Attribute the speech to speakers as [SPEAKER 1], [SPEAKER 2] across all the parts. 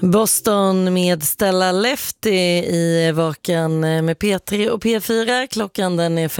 [SPEAKER 1] Boston med Stella Lefty i Vaken med P3 och P4. Klockan den är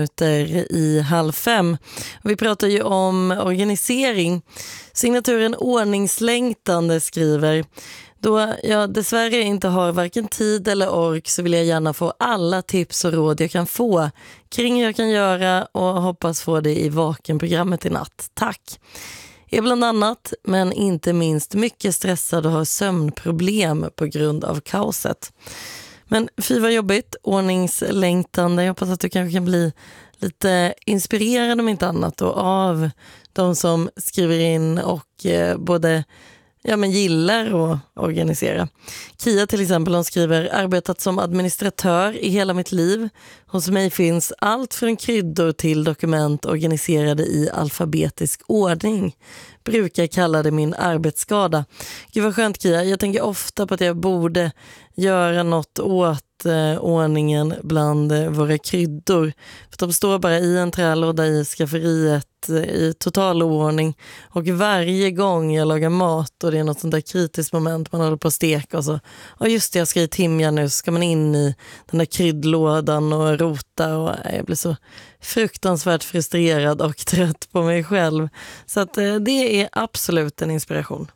[SPEAKER 1] 5:05. Vi pratar ju om organisering. Signaturen Ordningslängtande skriver: då jag dessvärre inte har varken tid eller ork så vill jag gärna få alla tips och råd jag kan få kring hur jag kan göra och hoppas få det i Vaken-programmet i natt. Tack! Är bland annat, men inte minst, mycket stressad och har sömnproblem på grund av kaoset. Men fy vad jobbigt, ordningslängtande. Jag hoppas att du kanske kan bli lite inspirerad om inte annat då, av de som skriver in och både gillar att organisera. Kia till exempel, hon skriver: arbetat som administratör i hela mitt liv. Hos mig finns allt från kryddor till dokument organiserade i alfabetisk ordning. Brukar kalla det min arbetsskada. Gud vad skönt, Kia. Jag tänker ofta på att jag borde göra något åt ordningen bland våra kryddor. För de står bara i en trälåda i skafferiet i total oordning. Och varje gång jag lagar mat och det är något sånt där kritiskt moment, man håller på att steka och så. Och just det, jag ska i timja nu, så ska man in i den där kryddlådan och rota, och jag blir så fruktansvärt frustrerad och trött på mig själv. Så att det är absolut en inspiration.